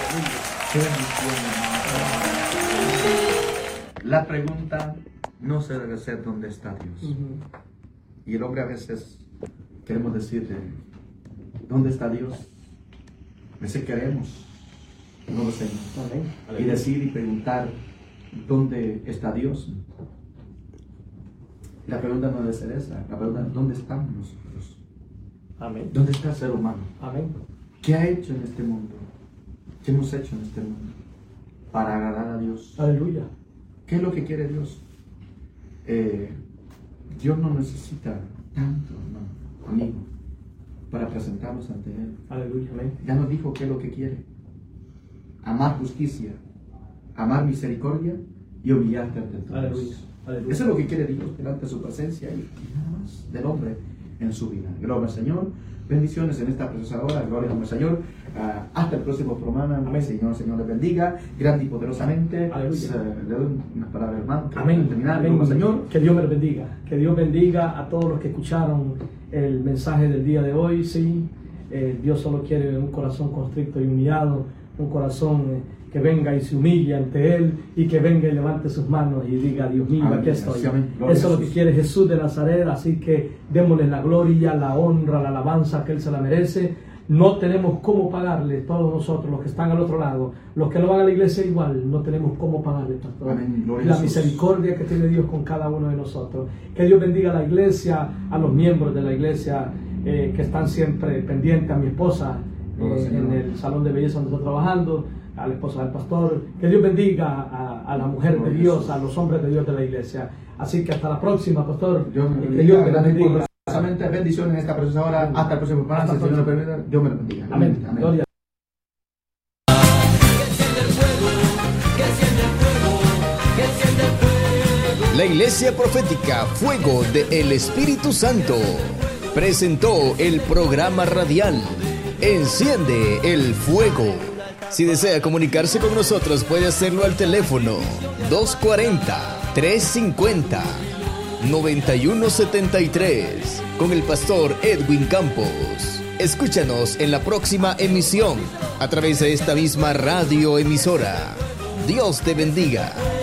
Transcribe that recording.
Qué bendición, hermano. La pregunta no se debe ser ¿dónde está Dios? Y el hombre a veces queremos decirle ¿dónde está Dios? A veces queremos, no lo sé, y decir y preguntar ¿dónde está Dios? La pregunta no debe ser esa. La pregunta es ¿dónde estamos nosotros? Amén. ¿Dónde está el ser humano? Amén. ¿Qué ha hecho en este mundo? ¿Qué hemos hecho en este mundo para agradar a Dios? Aleluya. ¿Qué es lo que quiere Dios? Dios no necesita tanto, no, amigo, para presentarnos ante Él. Aleluya. Amén. Ya nos dijo qué es lo que quiere. Amar justicia, amar misericordia y humillarte ante todos. Aleluya. Aleluya. Eso es lo que quiere Dios delante de su presencia y nada más del hombre en su vida. Gloria al Señor. Bendiciones en esta preciosa hora. Gloria al Señor. Hasta el próximo programa. Amén. Señor les bendiga grande y poderosamente. Aleluya. Le doy unas palabras, hermano. Amén. Terminar. Amén. Gloria al Señor. Que Dios me bendiga. Que Dios bendiga a todos los que escucharon el mensaje del día de hoy. Sí, Dios solo quiere un corazón constricto y humillado, un corazón que venga y se humille ante Él y que venga y levante sus manos y diga: Dios mío, Amén. aquí estoy. Amén. Eso es lo que quiere Jesús de Nazaret, así que démosle la gloria, la honra, la alabanza que Él se la merece. No tenemos cómo pagarle, todos nosotros, los que están al otro lado, los que no van a la iglesia igual, no tenemos cómo pagarle, pastor. Amén. Gloria a La Jesús. misericordia que tiene Dios con cada uno de nosotros. Que Dios bendiga a la iglesia, a los miembros de la iglesia que están siempre pendientes, a mi esposa en el salón de belleza donde estoy trabajando, a la esposa del pastor. Que Dios bendiga a la mujer de Dios, a los hombres de Dios de la iglesia. Así que hasta la próxima, pastor. Dios me Que bendiga. Dios te Grande y bendiga. poderosamente. Bendiciones en esta preciosa hora. Hasta el próximo programa. Si el Señor lo permite, Dios me lo bendiga. Amén. Gloria. La Iglesia Profética Fuego de el Espíritu Santo presentó el programa radial Enciende el Fuego. Si desea comunicarse con nosotros, puede hacerlo al teléfono 240-350-9173 con el pastor Edwin Campos. Escúchanos en la próxima emisión a través de esta misma radioemisora. Dios te bendiga.